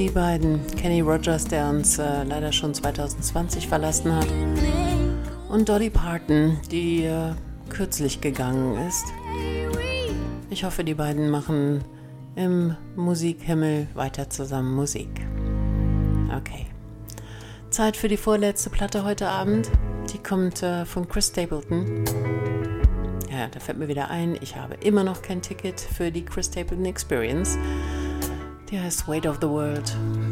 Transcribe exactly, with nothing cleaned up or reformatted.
die beiden. Kenny Rogers, der uns äh, leider schon zwanzig zwanzig verlassen hat. Und Dolly Parton, die äh, kürzlich gegangen ist. Ich hoffe, die beiden machen im Musikhimmel weiter zusammen Musik. Okay. Zeit für die vorletzte Platte heute Abend. Die kommt äh, von Chris Stapleton. Ja, da fällt mir wieder ein, ich habe immer noch kein Ticket für die Chris Stapleton Experience. Die heißt Weight of the World.